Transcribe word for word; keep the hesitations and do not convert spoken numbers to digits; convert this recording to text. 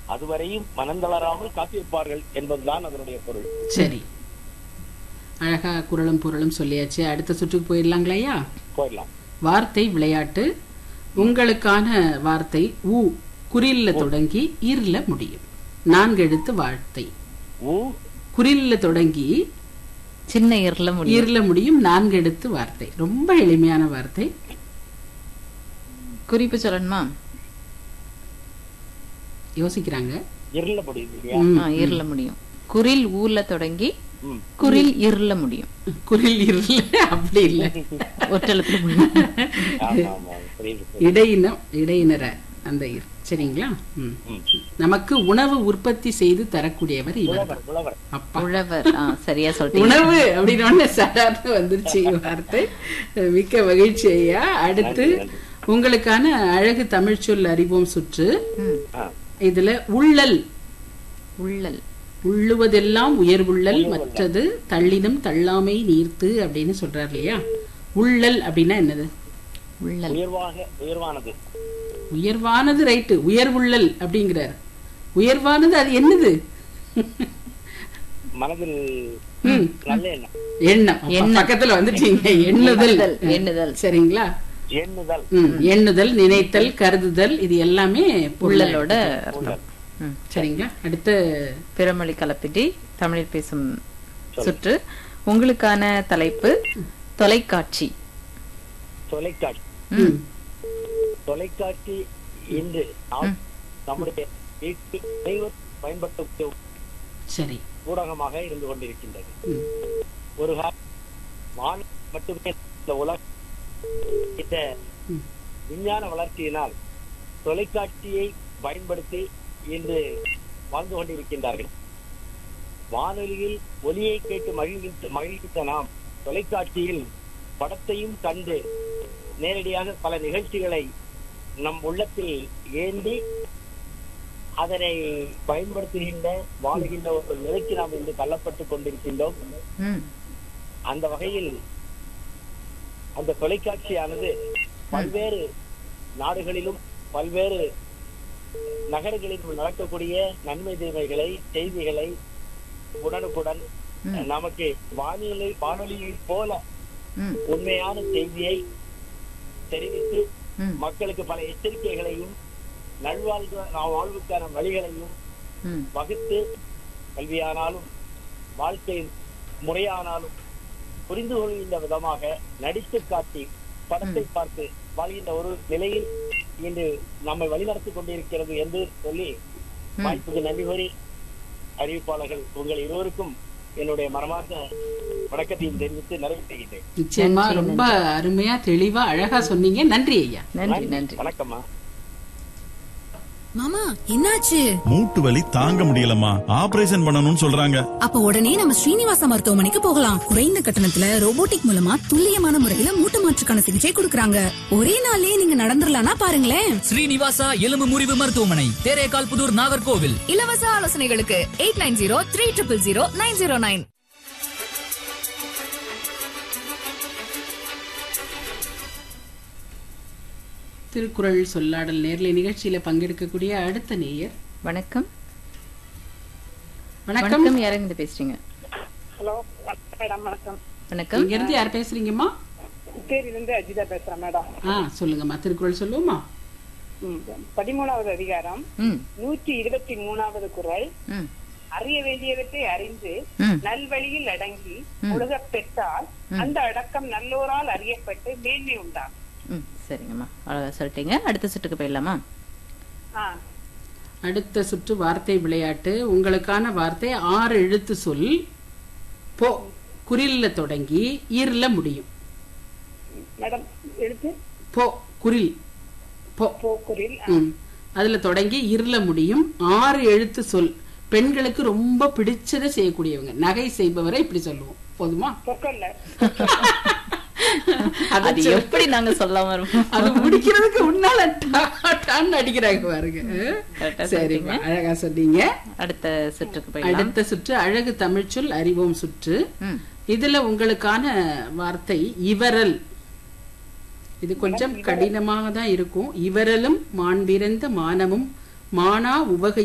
அதுவரையும் மனந்தளராமல் காத்திருப்பார்கள் என்பதுதான் அதனுடைய பொருள். சரி, அழகா குரலும் பொருளும் சொல்லியாச்சு. அடுத்த சுற்றுக்கு போயிடலாங்களா? போயிடலாம். வார்த்தை விளையாட்டு. உங்களுக்கான வார்த்தை ஊ, குறில்ல தொடங்கி ஈர்ல முடியும். நான்கு எழுத்து வார்த்தை. ஊ குறில்ல தொடங்கி சின்ன ஈர்ல முடியும். ஈர்ல முடியும். நான்கு எழுத்து வார்த்தை. ரொம்ப எளிமையான வார்த்தை. குறிப்பு சொல்லணுமா? யோசிக்கிறாங்க. இருள முடியும் இல்லையா? ம், ஆ, ஈர்ல முடியும். குரில் ஊர்ல தொடங்கி ம். குரில் ஈர்ல முடியும். குறில் ஈர்ல அப்படி இல்ல. ஒற்றெழுத்துல முடியும். ஆமா, ஆமா, புரியுது, புரியுது. இடையினம், இடையினர அந்த ஈர். சரிங்களா? ம். ம். நமக்கு உணவு உற்பத்தி செய்து தரக்கூடியவர் இவர். உழவர், உழவர். அப்பா, உழவர். ஆ, சரியா சொல்றீங்க. உணவு அப்படின்னு சாதாரண வந்துருச்சு வார்த்தை. மிக்க மகிழ்ச்சி ஐயா. அடுத்து நன்றி, நன்றி. உங்களுக்கான அழகு தமிழ் சொல் அறிவோம் சுற்று. ம். ஆ, இதுல உள்ளல், உள்ளல். உள்ளுவதெல்லாம் உயர்வுள்ளல், மற்றது தள்ளினும் தள்ளாமை நீர்த்து அப்படின்னு சொல்றாரு இல்லையா? உள்ளல் அப்படின்னா என்னது? உள்ளல். உயர்வாக உயர்வானது. உயர்வானது ரைட்டு. உயர்வுள்ளல் அப்படிங்கிறார். உயர்வானது அது என்னது? மனதில் ம், நல்ல எண்ணம். எண்ணம். அப்பா, எண்ணம். பக்கத்துல வந்துட்டீங்க. எண்ணுதல். எண்ணுதல், எண்ணுதல். சரிங்களா? எண்ணுதல். ம், எண்ணுதல், நினைத்தல், கருதுதல், இது எல்லாமே உள்ளலோட உள்ளல். உள்ளல். ம். சரிங்களா? அடுத்து பிறமொழி கலப்பிட்டி தமிழில் பேசும் சுற்று. உங்களுக்கான தலைப்பு தொலைக்காட்சி. தொலைக்காட்சி. ம், தொலைக்காட்சி இன்று நாம் நம்முடைய வீட்டு அனைவரும் பயன்படுத்தக்கூடிய சரி. ஊடகமாக இருந்து கொண்டிருக்கின்றது. ம், ஒரு காலம் வானம் மட்டுமே இந்த உலக இந்த ம். விஞ்ஞான வளர்ச்சியினால் தொலைக்காட்சியை பயன்படுத்தி இன்று வாழ்ந்து கொண்டிருக்கின்றார்கள். வானொலியில் ஒலியை கேட்டு மகிழ்கின்ற மகிழ்கின்ற நாம் தொலைக்காட்சியில் படத்தையும் கண்டு நேரடியாக பல நிகழ்ச்சிகளை நம் உள்ளத்தில் ஏந்தி அதனை பயன்படுத்துகின்ற வாழுகின்ற ஒரு நிலைக்கு நாம் இன்று தள்ளப்பட்டுக் கொண்டிருக்கின்றோம். ம். அந்த வகையில் அந்த தொலைக்காட்சியானது பல்வேறு நாடுகளிலும் பல்வேறு நகரங்களிலும் நடக்கக்கூடிய நன்மை தீமைகளை செய்திகளை உடனுக்குடன் ம். நமக்கு வானிலை வானொலியை போல ம். உண்மையான செய்தியை தெரிவித்து ம். மக்களுக்கு பல எச்சரிக்கைகளையும் நல்வாழ்வு வாழ்வுக்கான வழிகளையும் ம். வகுத்து கல்வியானாலும் வாழ்க்கை முறையானாலும் புரிந்து கொள்கின்ற விதமாக நடித்து காட்டி படத்தை பார்த்து வாழ்கின்ற ஒரு நிலையில் இன்று நம்மை வழிநடத்திக் கொண்டிருக்கிறது என்று சொல்லி வாய்ப்புக்கு நன்றி கூறி அறிவிப்பாளர்கள் உங்கள் இருவருக்கும் என்னுடைய மனமார்ந்த வணக்கத்தையும் தெரிவித்து நிறைவு செய்கின்றேன். நிச்சயமா ரொம்ப அருமையா தெளிவா அழகா சொன்னீங்க. நன்றி ஐயா. நன்றி, நன்றி. வணக்கம்மா. மாமா, என்னாச்சு? மூட்டு வலி தாங்க முடியலம்மா, ஆபரேஷன் பண்ணணும்னு சொல்றாங்க. அப்ப உடனே நம்ம ஸ்ரீனிவாசா மருத்துவமனைக்கு போகலாம். குறைந்த கட்டணத்துல ரோபோட்டிக் மூலமா துல்லியமான முறையில மூட்டு மாற்றுக்கான சிகிச்சை கொடுக்கறாங்க. ஒரே நாள்லயே நீங்க நடந்துடலாம்னா பாருங்களேன். ஸ்ரீனிவாசா எலும்பு முறிவு மருத்துவமனை, தேரேகால் புதூர், நாகர்கோவில். இலவச ஆலோசனைகளுக்கு eight nine zero three triple zero nine zero nine. Thirukkural சொல்லாடல் நேர்லை நிகழ்ச்சியில பங்கெடுக்கக்கூடிய அடுத்த நேயர். வணக்கம். வணக்கம். வணக்கம். யாருங்க பேசுறீங்க? ஹலோ மேடம், வணக்கம். வணக்கம். இங்க இருந்து யார் பேசுறீங்கம்மா? புத்தேரியிலிருந்து அஜிதா பேசுறேன் மேடம். ஆ, சொல்லுங்கம்மா. திருக்குறள் சொல்லுவோமா? ம். பதிமூணாவது அதிகாரம், ம். நூற்றி இருபத்தி மூணாவது குறள். ம். அறிய வேண்டியவற்றை அறிந்து ம். நல்வழியில் அடங்கி உலகப் பெற்றால் அந்த அடக்கம் நல்லோரால் அறியப்பட்டு மேன்மை உண்டாகும். ம். சரிங்கம்மா, அழகா சொல்லிட்டீங்க. அடுத்த சுற்றுக்கு போயிடலாமா? ஆ, அடுத்த சுற்று வார்த்தை விளையாட்டு. உங்களுக்கான வார்த்தை ஆறு எழுத்து சொல். போ, குறில்ல தொடங்கி ஈர்ல முடியும். மேடம் எழுத்து போ, குறில். போ. போக்குரில். ம். அதுல தொடங்கி இருள முடியும். ஆறு எழுத்து சொல். பெண்களுக்கு ரொம்ப பிடிச்சதை செய்யக்கூடியவங்க. நகை செய்பவரை இப்படி சொல்லுவோம். போதுமா? பொக்கல்ல. அது எப்படி நாங்க சொல்லாம இருப்போம்? அது முடிக்கிறதுக்கு முன்னால டான்னு அடிக்கிறாங்க பாருங்க. கரெக்டா சரி, சொல்லிட்டீங்க. அழகா சொன்னீங்க. அடுத்த சுற்றுக்கு போயிடலாம். அடுத்த சுற்று அழகு தமிழ்ச்சொல் அறிவோம் சுற்று. ம். இதுல உங்களுக்கான வார்த்தை இவரல். இது கொஞ்சம் கடினமாக தான் இருக்கும். இவரலும் மாண்பிறந்த மானமும் மானா உவகை